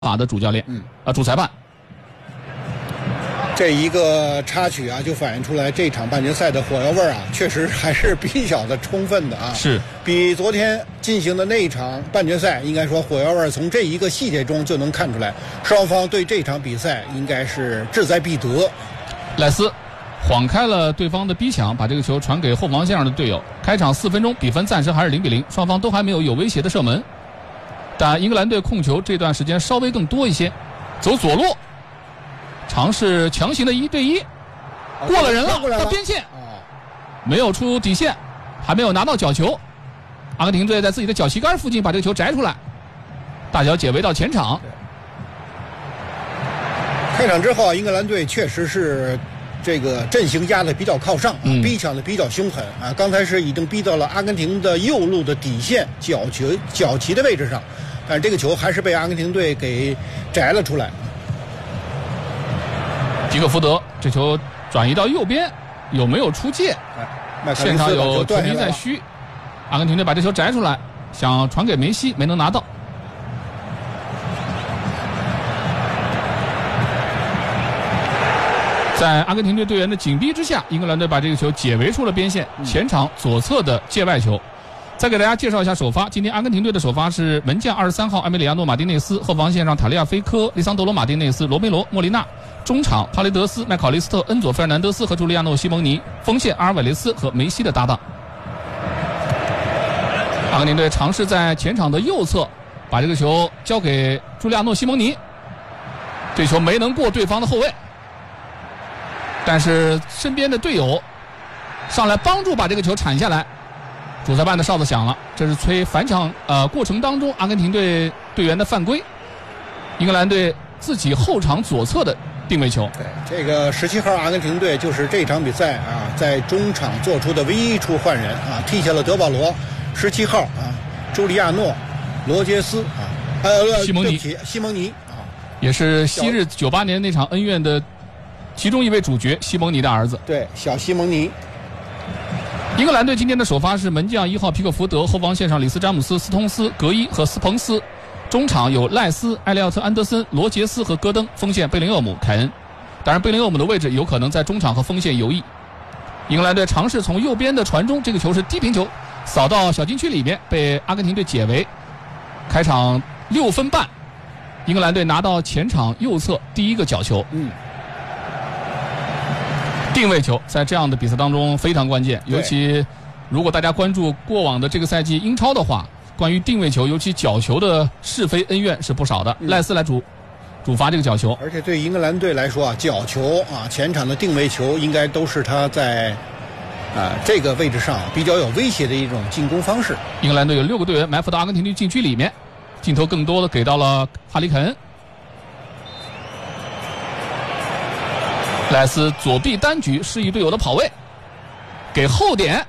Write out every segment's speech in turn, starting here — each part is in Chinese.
法的主教练，主裁判。 这一个插曲啊，就反映出来这场半决赛的火药味啊，确实还是比较的充分的啊。 是比昨天进行的那一场半决赛，应该说火药味从这一个细节中就能看出来，双方对这场比赛应该是志在必得。 赖斯晃开了对方的逼抢，把这个球传给后防线上的队友。开场4分钟，比分暂时还是0-0，双方都还没有威胁的射门。但英格兰队控球这段时间稍微更多一些，走左路，尝试强行的1对1，过了人了，到边线，没有出底线，还没有拿到角球。阿根廷队在自己的脚旗杆附近把这个球摘出来，大脚解围到前场。 开场之后，英格兰队确实是这个阵型压得比较靠上，逼抢得比较凶狠啊！刚才是已经逼到了阿根廷的右路的底线角旗的位置上，但是这个球还是被阿根廷队给摘了出来。 吉克福德这球转移到右边，有没有出界？现场有球迷在嘘。阿根廷队把这球摘出来，想传给梅西，没能拿到。在阿根廷队队员的紧逼之下，英格兰队把这个球解围出了边线，前场左侧的界外球。再给大家介绍一下首发，今天阿根廷队的首发是门将23号埃梅里亚诺·马丁内斯，后防线上塔利亚·菲科、利桑德罗·马丁内斯、罗梅罗·莫利纳，中场帕雷德斯、麦考利斯特、恩佐·费尔南德斯和朱利亚诺·西蒙尼，锋线阿尔瓦雷斯和梅西的搭档。阿根廷队尝试在前场的右侧把这个球交给朱利亚诺·西蒙尼，这球没能过对方的后卫，但是身边的队友上来帮助把这个球铲下来。主裁判的哨子响了，这是吹反抢过程当中阿根廷队队员的犯规，英格兰队自己后场左侧的定位球。 对，这个17号阿根廷队就是这场比赛啊在中场做出的唯一一处换人啊，替下了德保罗，17号啊朱利亚诺、罗杰斯啊西蒙尼啊，也是昔日98年那场恩怨的其中一位主角，西蒙尼的儿子。 对，小西蒙尼。 英格兰队今天的首发是门将1号皮克福德，后防线上里斯詹姆斯、斯通斯、格伊和斯彭斯，中场有赖斯、埃利奥特、安德森、罗杰斯和戈登，锋线贝林厄姆、凯恩。当然贝林厄姆的位置有可能在中场和锋线游弋。英格兰队尝试从右边的传中，这个球是低平球，扫到小禁区里面，被阿根廷队解围。开场6分半，英格兰队拿到前场右侧第一个角球。定位球在这样的比赛当中非常关键，尤其如果大家关注过往的这个赛季英超的话，关于定位球尤其角球的是非恩怨是不少的。赖斯来主罚这个角球， 而且对英格兰队来说啊，角球啊前场的定位球应该都是他在这个位置上比较有威胁的一种进攻方式。 英格兰队有6个队员埋伏到阿根廷队禁区里面，镜头更多的给到了哈里肯恩。赖斯左臂单举示意队友的跑位，给后点，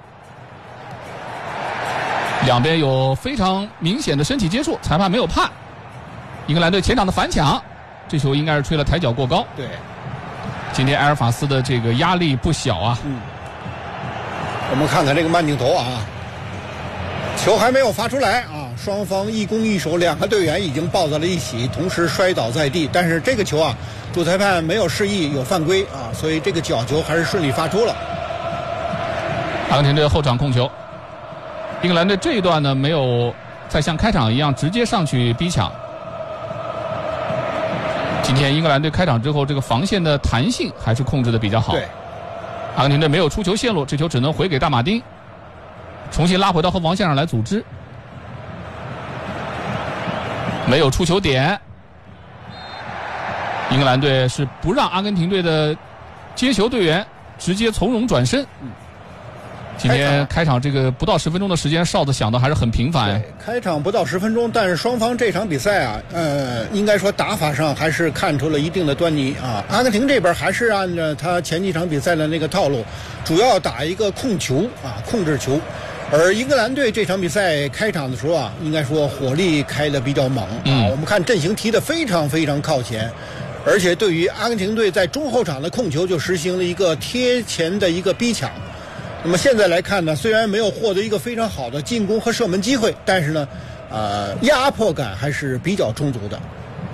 两边有非常明显的身体接触，裁判没有判。英格兰队前场的反抢，这球应该是吹了抬脚过高。 对， 今天埃尔法斯的这个压力不小啊。 我们看看这个慢镜头啊，球还没有发出来啊，双方一攻一守，2个队员已经抱在了一起，同时摔倒在地。但是这个球啊，主裁判没有示意有犯规啊，所以这个角球还是顺利发出了。 阿根廷队后场控球，英格兰队这一段呢没有再像开场一样直接上去逼抢。今天英格兰队开场之后，这个防线的弹性还是控制的比较好。 对， 阿根廷队没有出球线路，这球只能回给大马丁，重新拉回到后防线上来组织。没有出球点，英格兰队是不让阿根廷队的接球队员直接从容转身。今天开场这个不到10分钟的时间，哨子响的还是很频繁。 开场不到10分钟，但是双方这场比赛啊，应该说打法上还是看出了一定的端倪啊。阿根廷这边还是按照他前几场比赛的那个套路，主要打一个控球啊，控制球。而英格兰队这场比赛开场的时候啊，应该说火力开得比较猛啊。我们看阵型踢得非常非常靠前，而且对于阿根廷队在中后场的控球就实行了一个贴前的一个逼抢。那么现在来看呢，虽然没有获得一个非常好的进攻和射门机会，但是呢，压迫感还是比较充足的。